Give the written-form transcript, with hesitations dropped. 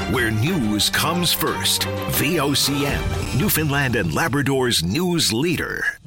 where news comes first. VOCM, Newfoundland and Labrador's news leader.